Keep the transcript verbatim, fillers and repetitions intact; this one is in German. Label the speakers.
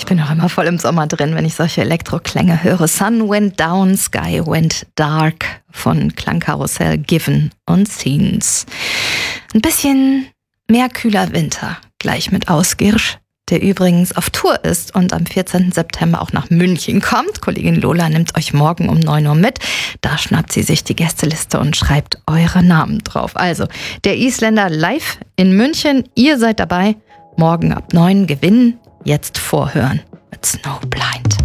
Speaker 1: Ich bin auch immer voll im Sommer drin, wenn ich solche Elektroklänge höre. Sun went down, sky went dark von Klangkarussell, Given und Scenes. Ein bisschen mehr kühler Winter, gleich mit Ausgirsch, der übrigens auf Tour ist und am vierzehnten September auch nach München kommt. Kollegin Lola nimmt euch morgen um neun Uhr mit. Da schnappt sie sich die Gästeliste und schreibt eure Namen drauf. Also, der Isländer live in München. Ihr seid dabei. Morgen ab neun gewinnen. Jetzt vorhören mit Snowblind.